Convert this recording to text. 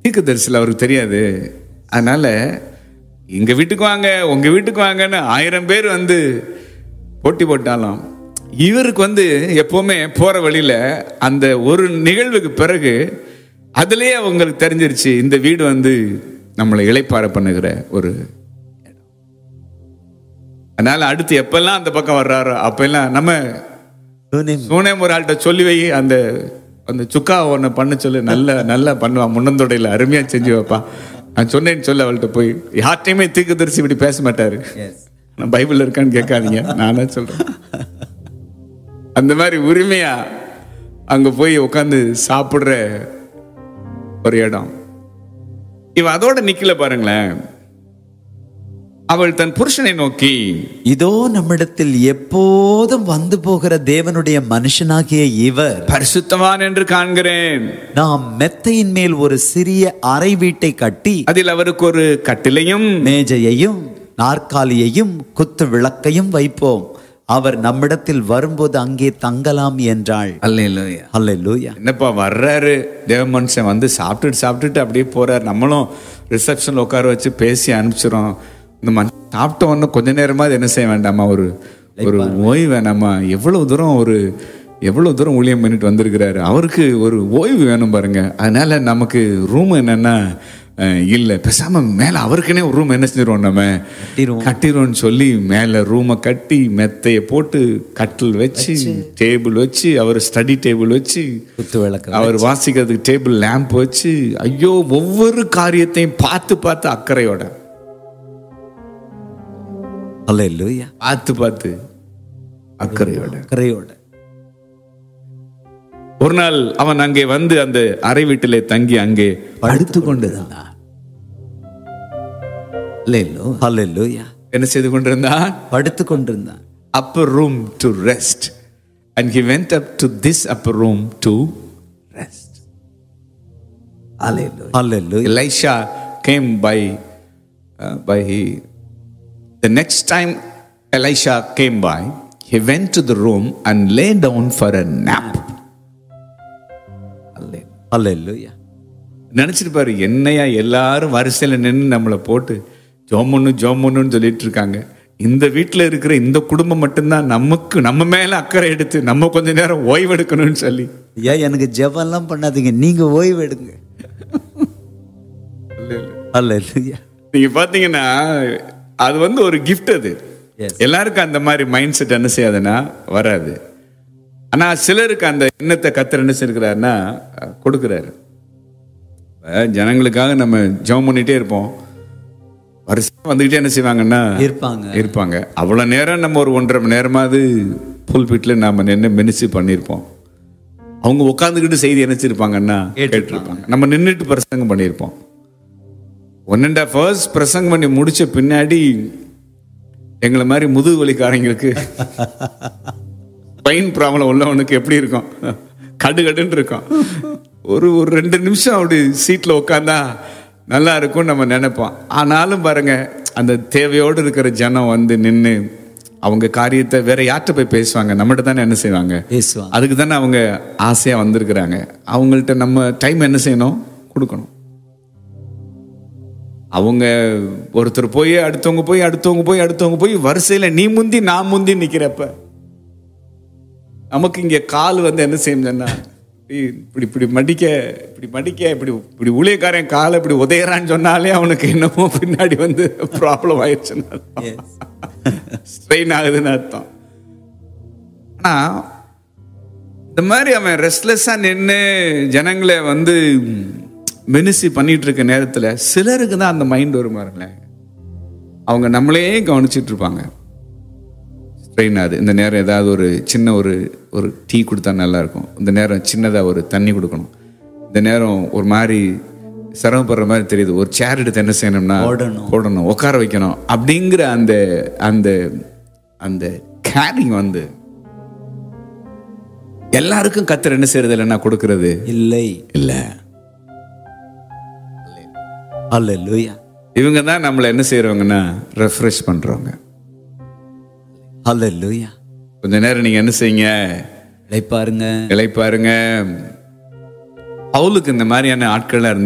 தீர்க்கதரிசில அவருக்கு தெரியாது. அதனால எங்க வீட்டுக்கு வாங்க, உங்க வீட்டுக்கு வாங்கன்னு 1000 பேர் வந்து போட்டி போட்டாலும் இவருக்கு எப்பவுமே போற வழியில அந்த ஒரு நிகழ்வுக்கு பிறகு அதுலயே அவங்களுக்கு தெரிஞ்சிருச்சு, இந்த வீடு நம்மளை இளைப்பாற பண்ணுகிற ஒரு. அதனால அடுத்து எப்பெல்லாம் அந்த பக்கம் வர்றாரோ அப்பெல்லாம் நம்ம சூனேம் ஒரு ஆள்கிட்ட சொல்லி வை, அந்த அந்த சுக்கா ஒன்று பண்ண சொல்லு, நல்லா பண்ணுவான், முன்னந்தொடையில் அருமையா செஞ்சு வைப்பா. நான் சொன்னேன்னு சொல்லி அவள்கிட்ட போய். யார்ட்டையுமே தீர்க்கதரிசி இப்படி பேச மாட்டாரு. நான் பைபிள் இருக்கான்னு கேட்காதீங்க, நானே சொல்றேன். அந்த மாதிரி உரிமையா அங்க போய் உட்காந்து சாப்பிடுற ஒரு இடம். இவ அதோட நிக்கல பாருங்களேன். அவள் தன் புருஷனை நோக்கி, இதோ நம்மிடத்தில் எப்போதும் வந்து போகிற தேவனுடைய மனுஷனாகிய இவர் பரிசுத்தவான் என்று காண்கிறேன். நாம் மெத்தையின் மேல் ஒரு சிறிய அறை வீட்டை கட்டி அதில் அவருக்கு ஒரு கட்டிலையும் மேஜையையும் நாற்காலியையும் குத்து விளக்கையும் வைப்போம். அவர் நம்மிடத்தில் வரும்போது அங்கே தங்கலாம் என்றாள். அல்லேலூயா, அல்லேலூயா. என்னப்பா வர்றாரு தேவ மனுஷன், சாப்பிட்டுட்டு அப்படியே போறாரு. நம்மளும் ரிசப்ஷன்ல உட்கார வச்சு பேசி அனுப்பிச்சிடும். இந்த மனுஷன் சாப்பிட்ட உடனே கொஞ்ச நேரமாவது என்ன செய்ய வேண்டாமா, ஒரு ஓய்வு வேணாமா? எவ்வளவு தூரம் ஊழியம் பண்ணிட்டு வந்திருக்கிறாரு, அவருக்கு ஒரு ஓய்வு வேணும் பாருங்க. அதனால நமக்கு ரூம் என்னன்னா இல்லை, பேசாம மேல அவருக்குன்னே ஒரு ரூம் என்ன செஞ்சிருவோம், நம்ம கட்டிடுவோம்னு சொல்லி மேல ரூமை கட்டி மெத்தையை போட்டு கட்டில் வச்சு டேபிள் வச்சு அவர் ஸ்டடி டேபிள் வச்சு அவர் வாசிக்கிறதுக்கு டேபிள் லேம்ப் வச்சு, ஐயோ ஒவ்வொரு காரியத்தையும் பார்த்து அக்கறையோட பார்த்து அக்கறையோட. ஒரு நாள் அவன் அங்கே அந்த அறை வீட்டிலே தங்கி அங்கே படுத்து கொண்டிருந்தான். என்ன செய்து கொண்டிருந்தான்? படுத்து கொண்டிருந்தான். upper room to rest, and he went up to this upper room to rest. Hallelujah. Elisha came by the next time Elisha came by, he went to the room and lay down for a nap. Hallelujah. நினைச்சிட்டு பாரு, என்னையா எல்லாரும் வரிசையில நின்று நம்மளை போட்டு ஜோமுன்னு சொல்லிட்டு இருக்காங்க. இந்த வீட்டில் இருக்கிற இந்த குடும்பம் மட்டும்தான் நம்ம மேல அக்கறை எடுத்து நம்ம கொஞ்ச நேரம் ஓய்வு எடுக்கணும்னு சொல்லி, ஏன் எனக்கு ஜெபம்லாம் பண்ணாதீங்க, நீங்க ஓய்வு எடுங்க. நீங்க பாத்தீங்கன்னா அது ஒரு கிஃப்ட். அது எல்லாருக்கும் அந்த மாதிரி மைண்ட் செட் என்ன செய்யாதுன்னா வராது. ஆனா சிலருக்கு அந்த எண்ணத்தை கர்த்தர் என்ன செய்கிறாருன்னா கொடுக்கிறாரு. ஜனங்களுக்காக நம்ம ஜெபம் பண்ணிட்டே இருப்போம், வருஷம் வந்துகிட்டே என்ன செய்வாங்கன்னா இருப்பாங்க. அவ்வளவு நேரம் நம்ம ஒரு 1.5 மணி நேரமாவது புல்பிட்ல நாம நின்று மினிஸ்ட்ரி பண்ணியிருப்போம். அவங்க உட்காந்துக்கிட்டு செய்தி நினைச்சிருப்பாங்கன்னா கேட்டிருப்பாங்க. நம்ம நின்றுட்டு பிரசங்கம் பண்ணியிருப்போம். 1.5 hours பிரசங்கம் பண்ணி முடிச்ச பின்னாடி எங்களை மாதிரி முதுகு வலிக்காரங்களுக்கு ஸ்பைன் ப்ராப்ளம் உள்ளவனுக்கு எப்படி இருக்கும், கடுன்னு இருக்கும். ஒரு 2 நிமிஷம் அப்படி சீட்ல உட்காந்தா நல்லா இருக்கும் நம்ம நினைப்போம். ஆனாலும் பாருங்க, அந்த தேவையோடு இருக்கிற ஜனம் நின்று அவங்க காரியத்தை வேற யார்கிட்ட போய் பேசுவாங்க? நம்மகிட்ட தானே என்ன செய்வாங்க? அதுக்கு தானே அவங்க ஆசையா வந்திருக்கிறாங்க. அவங்கள்ட்ட நம்ம டைம் என்ன செய்யணும்? கொடுக்கணும். அவங்க ஒருத்தர் போய் அடுத்தவங்க போய் வரிசையில நீ முந்தி நான் முந்தி நிக்கிறப்ப நமக்கு இங்க கால் என்ன செய்யும்னா, இப்படி மடிக்க இப்படி ஊழியக்காரன் காலை இப்படி உதையறான்னு சொன்னாலே அவனுக்கு என்னமோ பின்னாடி ப்ராப்ளம் ஆயிடுச்சுன்னு ஸ்ட்ரெயின் ஆகுதுன்னு அர்த்தம். ஆனா இந்த மாதிரி அவன் ரெஸ்ட்லெஸ்ஸா நின்று ஜனங்களை மினிஸ்ட்ரி பண்ணிட்டு இருக்க நேரத்துல சிலருக்கு தான் அந்த மைண்ட் வரும் பாருங்களேன். அவங்க நம்மளே கவனிச்சிட்டு இருப்பாங்க. ஸ்ட்ரெயின் ஆகுது, இந்த நேரம் ஏதாவது ஒரு சின்ன ஒரு டீ கொடுத்தா நல்லா இருக்கும், இந்த நேரம் சின்னதாக ஒரு தண்ணி கொடுக்கணும், இந்த நேரம் ஒரு மாதிரி சிரமப்படுற மாதிரி தெரியுது, ஒரு சேர் எடுத்து என்ன செய்யணும்னா போடணும், உட்கார வைக்கணும் அப்படிங்கிற அந்த அந்த அந்த கேரிங் எல்லாருக்கும் கர்த்தர் என்ன செய்யறது இல்லைன்னா கொடுக்கறது இல்லை. அல்லேலூயா. இவங்க தான் நம்மளை என்ன செய்யறவங்கன்னா ரெஃப்ரெஷ் பண்றவங்க. அல்லேலூயா. கொஞ்ச நேரம் நீங்க என்ன செய்யுங்க? இளைப்பாருங்க. பவுலுக்கு இந்த மாதிரியான ஆட்கள்